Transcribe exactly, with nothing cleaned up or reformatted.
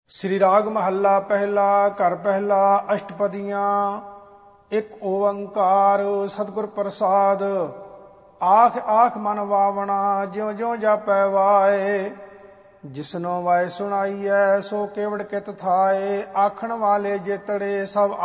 श्री राग महला पहला घर पहला अष्टपदियां। एक ओंकार सतगुर प्रसाद। आख आख मन वावना ज्यों ज्यों जापै वाए। जिसनो वाय सुनाईऐ सो केवड़ कित थाए। आखण वाले जेतड़े सब